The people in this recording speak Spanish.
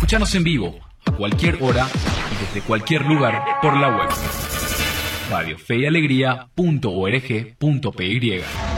Escuchanos en vivo, a cualquier hora y desde cualquier lugar por la web. radiofeyalegría.org.py